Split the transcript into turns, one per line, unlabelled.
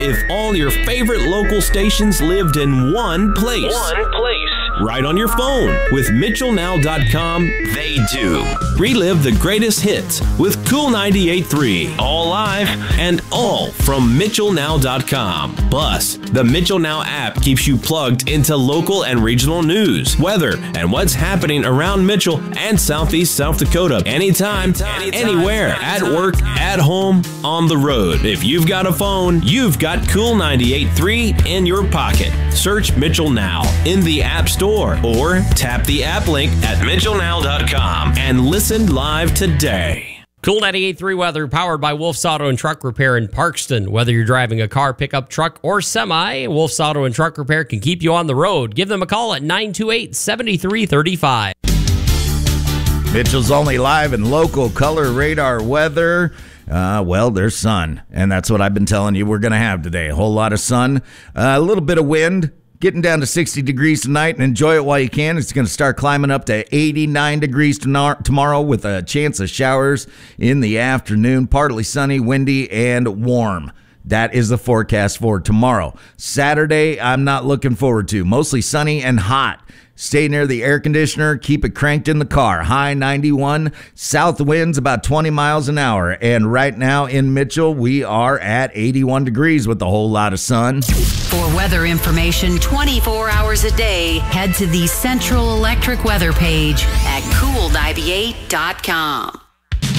If all your favorite local stations lived in one place. Right on your phone. With MitchellNow.com, they do. Relive the greatest hits with Cool 98.3, all live and all from MitchellNow.com. Plus, the Mitchell Now app keeps you plugged into local and regional news, weather, and what's happening around Mitchell and Southeast South Dakota. Anytime, anywhere, at work, at home, on the road. If you've got a phone, you've got Cool 98.3 in your pocket. Search Mitchell Now in the App Store or tap the app link at MitchellNow.com and listen live today.
Cool 98.3 weather powered by Wolf's Auto and Truck Repair in Parkston. Whether you're driving a car, pickup, truck, or semi, Wolf's Auto and Truck Repair can keep you on the road. Give them a call at 928-7335.
Mitchell's only live and local color radar weather. Well, there's sun, and that's what I've been telling you we're going to have today. A whole lot of sun, a little bit of wind, getting down to 60 degrees tonight, and enjoy it while you can. It's going to start climbing up to 89 degrees tomorrow with a chance of showers in the afternoon. Partly sunny, windy, and warm. That is the forecast for tomorrow. Saturday, I'm not looking forward to. Mostly sunny and hot. Stay near the air conditioner. Keep it cranked in the car. High 91. South winds about 20 miles an hour. And right now in Mitchell, we are at 81 degrees with a whole lot of sun.
For weather information 24 hours a day, head to the Central Electric weather page at cool98.com.